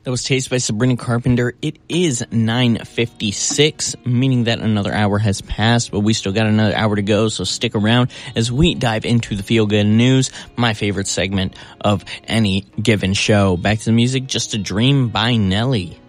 That was Taste by Sabrina Carpenter. It is 9:56, meaning that another hour has passed, but we still got another hour to go, so stick around as we dive into the Feel Good News, my favorite segment of any given show. Back to the music, Just a Dream by Nelly.